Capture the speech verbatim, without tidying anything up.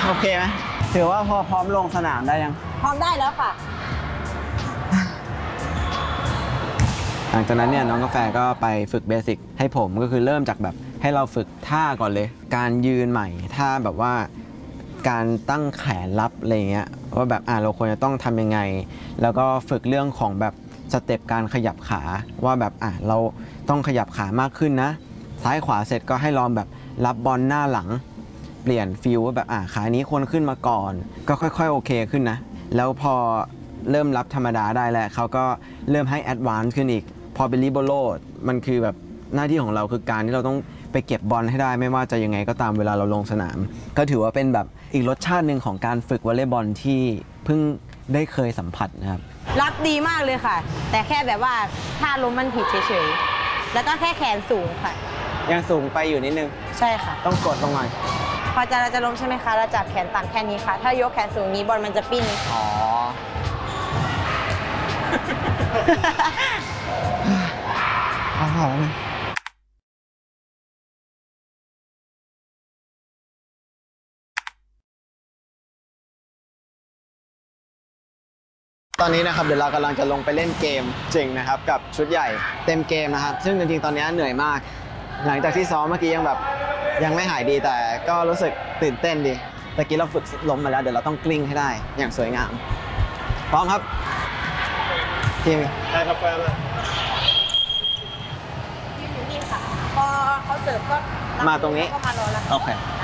โอเคไหมถือว่าพอพร้อมลงสนามได้ยังพร้อมได้แล้วค่ะหลังจากนั้นเนี่ยน้องกาแฟก็ไปฝึกเบสิกให้ผมก็คือเริ่มจากแบบให้เราฝึกท่าก่อนเลยการยืนใหม่ท่าแบบว่าการตั้งแขนรับอะไรเงี้ยว่าแบบอ่าเราควรจะต้องทำยังไงแล้วก็ฝึกเรื่องของแบบสเต็ปการขยับขาว่าแบบอ่ะเราต้องขยับขามากขึ้นนะซ้ายขวาเสร็จก็ให้ลองแบบรับบอลหน้าหลังเปลี่ยนฟิลว่าแบบอ่ะขานี้ควรขึ้นมาก่อนก็ค่อยๆโอเคขึ้นนะแล้วพอเริ่มรับธรรมดาได้แล้วเขาก็เริ่มให้แอดวานซ์ขึ้นอีกพอเป็นลิเบโรมันคือแบบหน้าที่ของเราคือการที่เราต้องไปเก็บบอลให้ได้ไม่ว่าจะยังไงก็ตามเวลาเราลงสนามก็ถือว่าเป็นแบบอีกรสชาติหนึ่งของการฝึกวอลเลย์บอลที่เพิ่งได้เคยสัมผัสนะครับรับดีมากเลยค่ะแต่แค่แบบว่าท่าล้มมันผิดเฉยๆแล้วก็แค่แขนสูงค่ะยังสูงไปอยู่นิดนึงใช่ค่ะต้องกดลงหน่อยพอจะเราจะล้มใช่ไหมคะเราจับแขนต่ำแค่นี้ค่ะถ้ายกแขนสูงนี้บอลมันจะปิ้นอ๋อเอาพอแล้วนะตอนนี้นะครับเดี๋ยวเรากำลังจะลงไปเล่นเกมจริงนะครับกับชุดใหญ่เต็มเกมนะครับซึ่งจริงๆตอนนี้เหนื่อยมากหลังจากที่ซ้อมเมื่อกี้ยังแบบยังไม่หายดีแต่ก็รู้สึกตื่นเต้นดีตะกี้เราฝึกล้มมาแล้วเดี๋ยวเราต้องกลิ้งให้ได้อย่างสวยงามพร้อมครับทีมได้กาแฟมายืนอยู่นี่ค่ะพอเขาเสิร์ฟก็มาตรงนี้ก็มารอแล้วโอเค